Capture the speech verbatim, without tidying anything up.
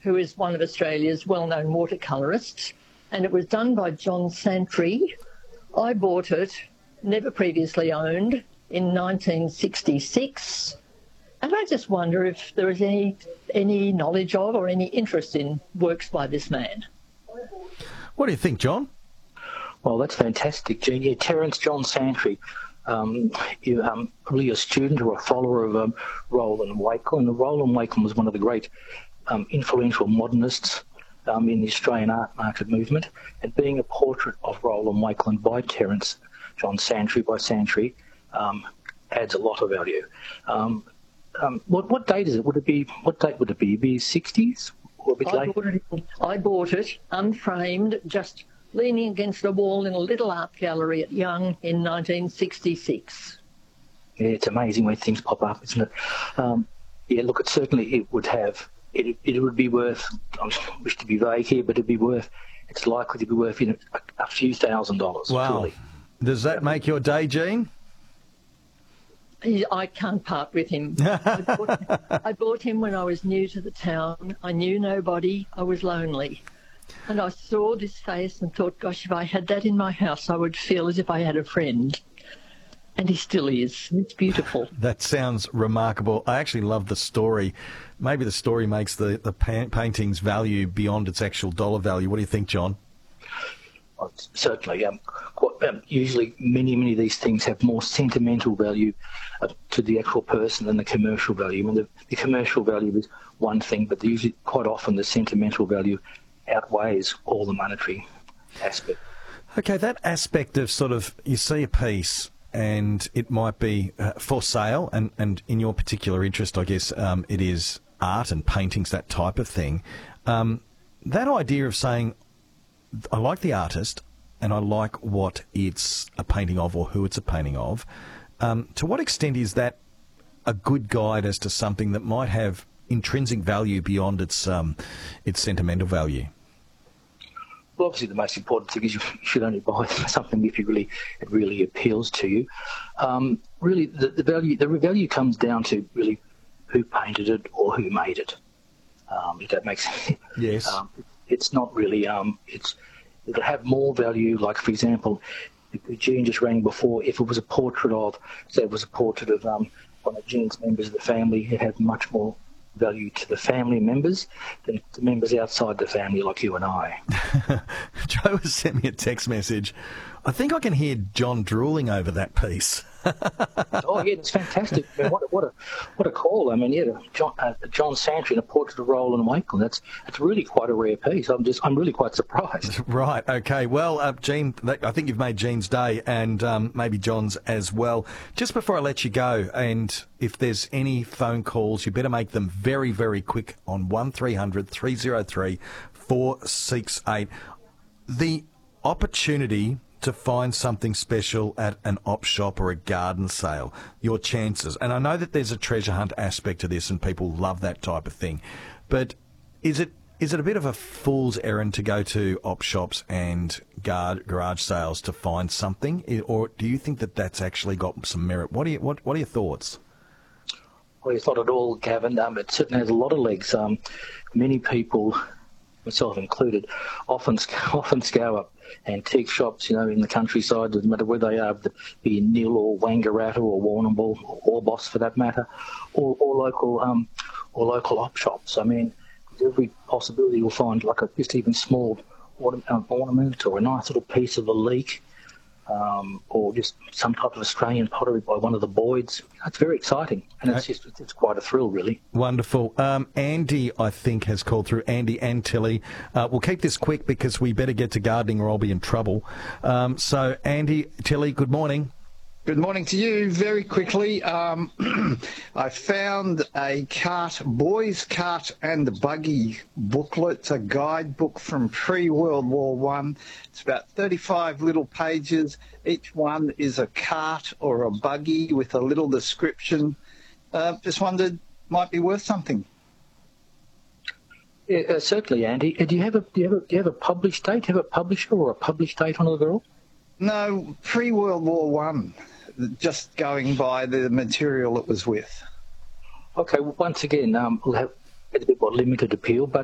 who is one of Australia's well-known watercolourists, and it was done by John Santry. I bought it, never previously owned, in nineteen sixty-six, and I just wonder if there is any any knowledge of or any interest in works by this man. What do you think, John? Well, that's fantastic, Gene. Yeah, Terence John Santry, um, you, um, really a student or a follower of um, Roland Wakelin. And Roland Wakelin was one of the great um, influential modernists um, in the Australian art market movement. And being a portrait of Roland Wakelin by Terence John Santry, by Santry, um, adds a lot of value. Um, um, what, what date is it? Would it be? What date would it be? It'd be sixties or a bit I later? bought, it, I bought it unframed, just leaning against a wall in a little art gallery at Young in nineteen sixty-six. Yeah, it's amazing when things pop up, isn't it? Um, yeah, look, it certainly it would have. It, it would be worth. I wish to be vague here, but it'd be worth. It's likely to be worth you know, a, a few thousand dollars. Wow. Truly. Does that make your day, Gene? I can't part with him. I, bought, I bought him when I was new to the town. I knew nobody. I was lonely. And I saw this face and thought, gosh, if I had that in my house, I would feel as if I had a friend. And he still is. It's beautiful. That sounds remarkable. I actually love the story. Maybe the story makes the, the pa- painting's value beyond its actual dollar value. What do you think, John? Well, certainly. Um, quite, um, usually many, many of these things have more sentimental value uh, to the actual person than the commercial value. I mean, the, the commercial value is one thing, but usually quite often the sentimental value outweighs all the monetary aspect. Okay, that aspect of sort of, you see a piece and it might be uh, for sale, and, and in your particular interest, I guess, um, it is art and paintings, that type of thing. Um, that idea of saying, I like the artist and I like what it's a painting of or who it's a painting of, um, to what extent is that a good guide as to something that might have intrinsic value beyond its um, its sentimental value? Well, obviously the most important thing is you should only buy something if you really it really appeals to you. Um, really, the, the value the value comes down to really who painted it or who made it. Um, if that makes sense. Yes. Um, it's not really. Um, it's it'll have more value. Like for example, Jean just rang before. If it was a portrait of, say, it was a portrait of um, one of Jean's members of the family, it had much more value to the family members than the members outside the family like you and I. Joe has sent me a text message. I think I can hear John drooling over that piece. Oh yeah, it's fantastic. I mean, what, a, what a what a call! I mean, yeah, John, uh, John Santry and a portrait of Roland Wakelin. That's that's really quite a rare piece. I'm just I'm really quite surprised. Right. Okay. Well, uh, Gene, I think you've made Gene's day, and um, maybe John's as well. Just before I let you go, and if there's any phone calls, you better make them very very quick on one three hundred three oh three four six eight. The opportunity to find something special at an op shop or a garden sale, your chances. And I know that there's a treasure hunt aspect to this and people love that type of thing. But is it is it a bit of a fool's errand to go to op shops and guard, garage sales to find something? Or do you think that that's actually got some merit? What are, you, what, what are your thoughts? Well, it's not at all, Gavin. Um, it certainly has a lot of legs. Um, many people, myself included, often often scour up antique shops, you know, in the countryside, doesn't matter where they are, be in Nil or Wangaratta or Warrnambool or Orbost for that matter, or, or local um, or local op shops. I mean, every possibility you'll find like a just even small ornament or a nice little piece of a leek, um, or just some type of Australian pottery by one of the Boyds. It's very exciting, and it's just it's quite a thrill, really. Wonderful. Um, Andy, I think, has called through. Andy and Tilly. Uh, we'll keep this quick because we better get to gardening or I'll be in trouble. Um, so, Andy, Tilly, good morning. Good morning to you. Very quickly, um, I found a cart, Boys Cart and Buggy booklet, a guidebook from pre-World War One. It's about thirty-five little pages. Each one is a cart or a buggy with a little description. Uh, just wondered, might be worth something. Yeah, uh, certainly, Andy. Uh, do you have a do you have a, do you have a published date? Do you have a publisher or a published date on it at all? No, pre-World War One. Just going by the material it was with. Okay, well, once again, um, we'll have a bit more limited appeal, but